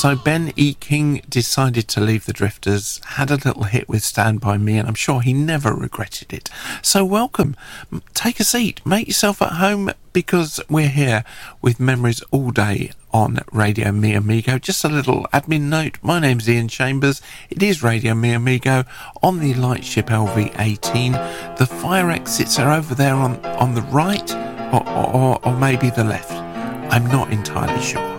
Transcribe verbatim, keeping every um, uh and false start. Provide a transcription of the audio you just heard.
So Ben E. King decided to leave the Drifters, had a little hit with Stand By Me, and I'm sure he never regretted it. So welcome, take a seat, make yourself at home, because we're here with memories all day on Radio Mi Amigo. Just a little admin note, my name's Ian Chambers, it is Radio Mi Amigo on the Lightship L V eighteen. The fire exits are over there on, on the right, or, or, or maybe the left. I'm not entirely sure.